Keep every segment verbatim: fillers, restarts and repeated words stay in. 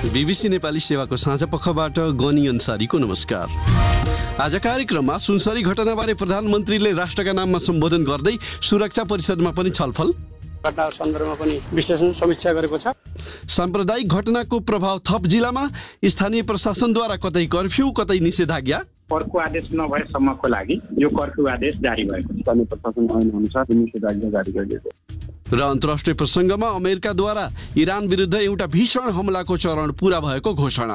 BBC Nepali सेवाको साझा पक्षबाट गनी अन्सारीको नमस्कार। आज कार्यक्रममा सुनसरी घटनाबारे प्रधानमन्त्रीले राष्ट्रका नाममा सम्बोधन गर्दै सुरक्षा परिषदमा पनि छलफल, घटना सन्दर्भमा पनि विश्लेषण समीक्षा गरेको छ। साम्प्रदायिक घटनाको प्रभाव थप जिल्लामा, स्थानीय प्रशासनद्वारा कतै कर्फ्यू कतै निषेधाज्ञा, कर्फ्यू आदेश नभएसम्मको लागि यो कर्फ्यू आदेश जारी भएको छ। स्थानीय प्रशासन ऐन अनुसार निषेधाज्ञा जारी गरिएको छ। र अन्तर्राष्ट्रिय प्रसङ्गमा अमेरिकाद्वारा इरान विरुद्ध एउटा भीषण हमलाको चरण पूरा भएको घोषणा।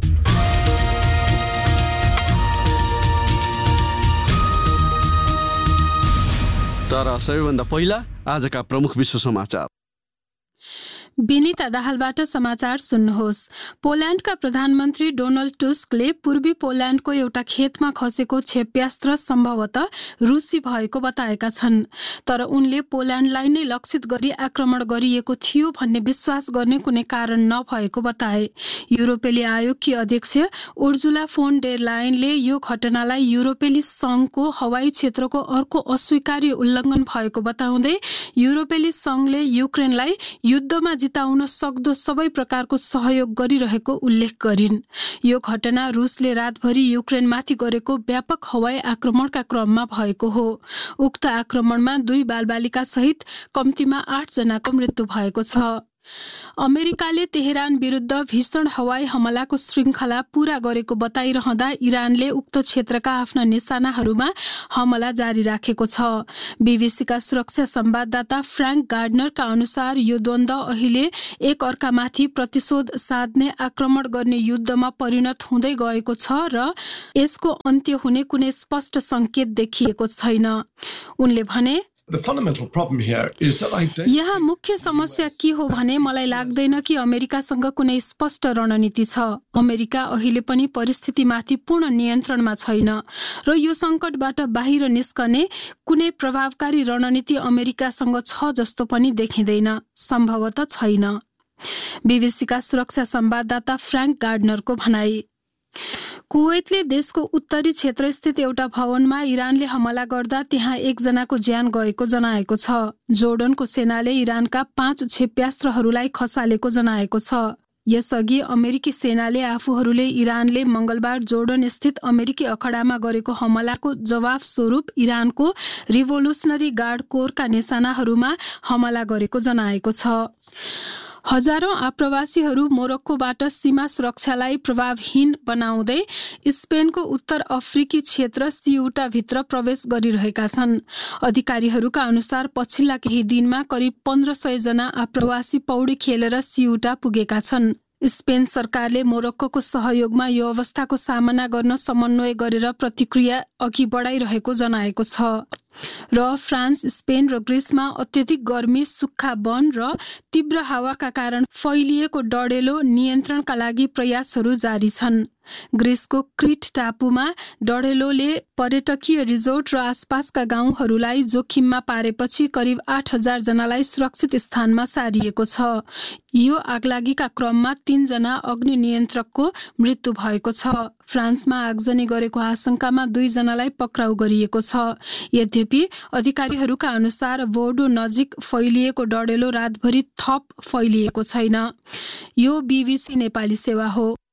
तर सबैभन्दा पहिला आजका प्रमुख विश्व समाचार। विनिता दाहालबाट समाचार सुन्नुहोस्। पोल्यान्डका प्रधानमन्त्री डोनाल्ड टुस्कले पूर्वी पोल्यान्डको एउटा खेतमा खसेको क्षेप्यास्त्र सम्भवतः रुसी भएको बताएका छन्, तर उनले पोल्यान्डलाई नै लक्षित गरी आक्रमण गरिएको थियो भन्ने विश्वास गर्ने कुनै कारण नभएको बताए। युरोपेली आयोगकी अध्यक्ष उर्जुला फोन डेर लायनले यो घटनालाई युरोपेली संघको हवाई क्षेत्रको अर्को अस्वीकार्य उल्लङ्घन भएको बताउँदै युरोपेली संघले युक्रेनलाई युद्धमा जिताउन सक्दो सबै प्रकारको सहयोग गरिरहेको उल्लेख गरिन्। यो घटना रुसले रातभरि युक्रेनमाथि गरेको व्यापक हवाई आक्रमणका क्रममा भएको हो। उक्त आक्रमणमा दुई बालबालिका सहित कम्तीमा आठ जनाको मृत्यु भएको छ। अमेरिकाले तेहरान विरुद्ध भीषण हवाई हमलाको श्रृङ्खला पूरा गरेको बताइरहँदा इरानले उक्त क्षेत्रका आफ्ना निशानाहरूमा हमला जारी राखेको छ। बीबीसीका सुरक्षा संवाददाता फ्र्याङ्क गार्डनरका अनुसार यो द्वन्द्व अहिले एक अर्कामाथि प्रतिशोध साध्ने आक्रमण गर्ने युद्धमा परिणत हुँदै गएको छ र यसको अन्त्य हुने कुनै स्पष्ट सङ्केत देखिएको छैन। उनले भने, यहाँ मुख्य समस्या के हो भने मलाई लाग्दैन कि अमेरिकासँग कुनै स्पष्ट रणनीति छ। अमेरिका अहिले पनि परिस्थितिमाथि पूर्ण नियन्त्रणमा छैन र यो सङ्कटबाट बाहिर निस्कने कुनै प्रभावकारी रणनीति अमेरिकासँग छ जस्तो पनि देखिँदैन, सम्भवतः छैन। बीबीसीका सुरक्षा संवाददाता फ्र्याङ्क गार्डनरको भनाई। कुवेतले देशको उत्तरी क्षेत्रस्थित एउटा भवनमा इरानले हमला गर्दा त्यहाँ एकजनाको ज्यान गएको जनाएको छ। जोर्डनको सेनाले इरानका पाँच क्षेप्यास्त्रहरूलाई खसालेको जनाएको छ। यसअघि अमेरिकी सेनाले आफूहरूले इरानले मंगलबार जोर्डन स्थित अमेरिकी अखडामा गरेको हमलाको जवाफ स्वरूप इरानको रिभोल्युसनरी गार्ड कोरका निशानाहरूमा हमला गरेको जनाएको छ। हजारौं आप्रवासीहरू मोरक्कोबाट सीमा सुरक्षालाई प्रभावहीन बनाउँदै स्पेनको उत्तर अफ्रिकी क्षेत्र सिउटाभित्र प्रवेश गरिरहेका छन्। अधिकारीहरूका अनुसार पछिल्ला केही दिनमा करिब पन्ध्र सय जना आप्रवासी पौडी खेलेर सिउटा पुगेका छन्। स्पेन सरकारले मोरक्कोको सहयोगमा यो अवस्थाको सामना गर्न समन्वय गरेर प्रतिक्रिया अघि बढाइरहेको जनाएको छ। र फ्रान्स, स्पेन र ग्रिसमा अत्यधिक गर्मी, सुक्खा वन र तीव्र हावाका कारण फैलिएको डढेलो नियन्त्रणका लागि प्रयासहरू जारी छन्। ग्रिसको क्रिट टापुमा डढेलोले पर्यटकीय रिजोर्ट र आसपासका गाउँहरूलाई जोखिममा पारेपछि करिब आठ हजार जनालाई सुरक्षित स्थानमा सारिएको छ। यो आगलागीका क्रममा तीनजना अग्नि नियन्त्रकको मृत्यु भएको छ। फ्रान्समा आगजनी गरेको आशंकामा दुईजनालाई पक्राउ गरिएको छ। यद्यपि अधिकारीहरूका अनुसार बोर्डो नजिक फैलिएको डढेलो रातभरि थप फैलिएको छैन। यो बीबीसी नेपाली सेवा हो।